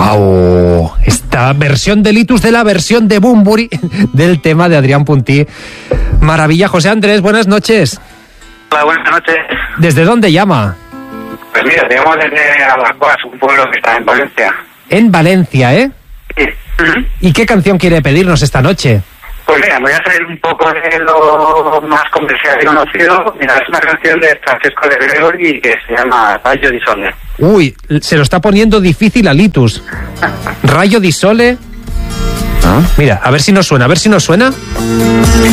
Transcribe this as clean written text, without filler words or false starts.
¡Wow! Esta versión de Litus de la versión de Bunbury del tema de Adrián Puntí. Maravilla. José Andrés, buenas noches. Hola, buenas noches. ¿Desde dónde llama? Pues mira, te llamo desde Alacoas, un pueblo que está en Valencia. En Valencia, ¿eh? Sí. ¿Y qué canción quiere pedirnos esta noche? Pues mira, voy a salir un poco de lo más comercial y conocido. Mira, es una canción de Francesco de Gregori que se llama Rayo di Sole. Uy, se lo está poniendo difícil a Litus. Rayo di Sole. Mira, a ver si nos suena,